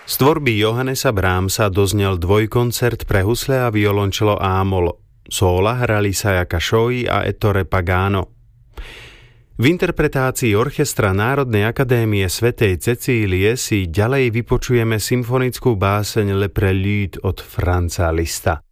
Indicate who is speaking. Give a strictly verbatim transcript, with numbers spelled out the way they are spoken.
Speaker 1: Z tvorby Johannesa Brahmsa doznel dvojkoncert pre husle a violončelo A-moll. Sóla hrali Sayaka Shoji a Ettore Pagano. V interpretácii Orchestra Národnej akadémie svätej Cecílie si ďalej vypočujeme symfonickú báseň Le Prélude od Franza Liszta.